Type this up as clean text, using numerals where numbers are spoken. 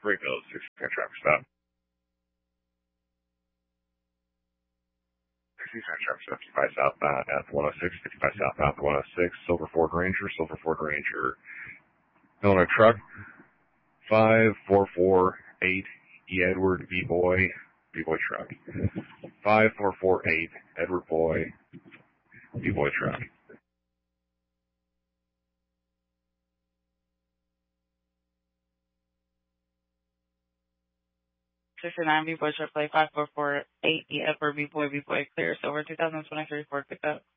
Rico, 6 traffic stop. 60 traffic stop, 55 southbound at 106, 55 southbound at 106, Silver Ford Ranger, Illinois truck, 5448 E. Edward B. Boy truck. 5448 Edward Boy, B. Boy truck. 69 B. Boy truck play 5448 E. Edward B. Boy clear. Silver 2023 Ford pickup.